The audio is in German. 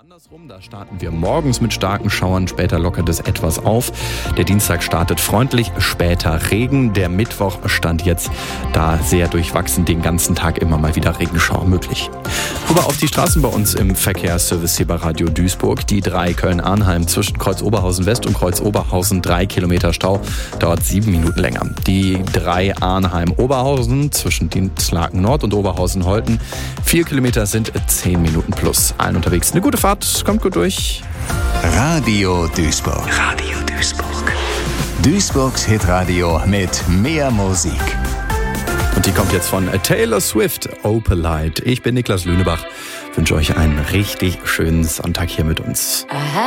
Andersrum, da starten wir morgens mit starken Schauern, später lockert es etwas auf. Der Dienstag startet freundlich, später Regen. Der Mittwoch stand jetzt da sehr durchwachsen, den ganzen Tag immer mal wieder Regenschauer möglich. Rüber auf die Straßen bei uns im Verkehrsservice hier bei Radio Duisburg. Die 3 Köln-Arnheim zwischen Kreuz Oberhausen West und Kreuz Oberhausen 3 Kilometer Stau, dauert 7 Minuten länger. Die 3 Arnheim-Oberhausen zwischen Dinslaken Nord und Oberhausen-Holten 4 Kilometer sind 10 Minuten plus. Allen unterwegs eine gute Fahrt, kommt gut durch. Radio Duisburg. Radio Duisburg. Duisburgs Hitradio mit mehr Musik. Und die kommt jetzt von Taylor Swift, Opalite. Ich bin Niklas Lünebach, wünsche euch einen richtig schönen Sonntag hier mit uns.